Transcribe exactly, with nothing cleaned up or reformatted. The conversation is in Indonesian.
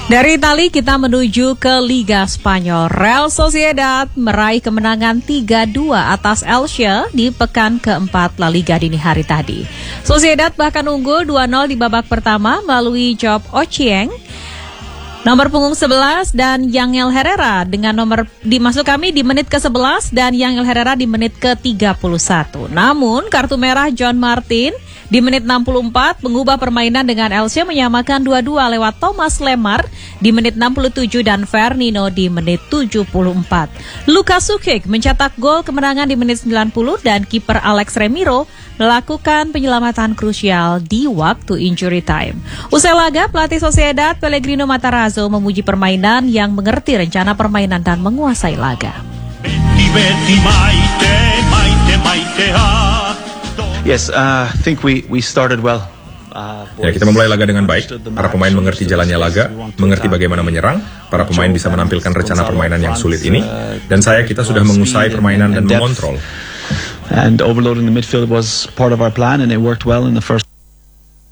Dari Itali kita menuju ke Liga Spanyol. Real Sociedad meraih kemenangan tiga dua atas Elche di pekan keempat La Liga dini hari tadi. Sociedad bahkan unggul dua nol di babak pertama melalui Job Ochieng, nomor punggung sebelas, dan Yangel Herrera dengan nomor dimasuk kami di menit ke sebelas dan Yangel Herrera di menit ke tiga puluh satu. Namun kartu merah John Martin di menit enam puluh empat mengubah permainan dengan Elche menyamakan dua dua lewat Thomas Lemar di menit enam puluh tujuh dan Fernino di menit tujuh puluh empat. Luka Sukic mencetak gol kemenangan di menit sembilan puluh dan kiper Alex Remiro melakukan penyelamatan krusial di waktu injury time. Usai laga, pelatih Sociedad Pellegrino Matarazzo memuji permainan yang mengerti rencana permainan dan menguasai laga. Yes, I uh, think we we started well. Uh, ya, kita memulai laga dengan baik. Para pemain mengerti jalannya laga, mengerti bagaimana menyerang. Para pemain bisa menampilkan rencana permainan yang sulit ini. Dan saya, kita sudah mengusai permainan dan mengontrol. And overloading the midfield was part of our plan, and it worked well in the first.